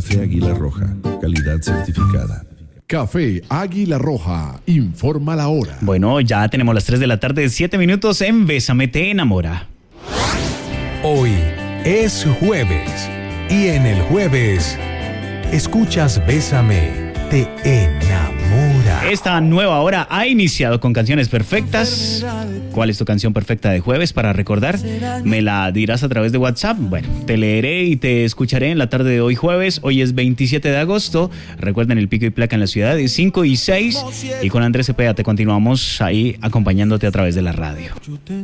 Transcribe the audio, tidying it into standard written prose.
Café Águila Roja, calidad certificada. Café Águila Roja, informa la hora. Bueno, ya tenemos las 3 de la tarde, 7 minutos en Bésame te enamora. Hoy es jueves y en el jueves escuchas Bésame te enamora. Esta nueva hora ha iniciado con canciones perfectas. ¿Cuál es tu canción perfecta de jueves para recordar? ¿Me la dirás a través de WhatsApp? Bueno, te leeré y te escucharé en la tarde de hoy jueves. Hoy es 27 de agosto. Recuerden el pico y placa en la ciudad es 5 y 6. Y con Andrés Cepeda te continuamos ahí acompañándote a través de la radio.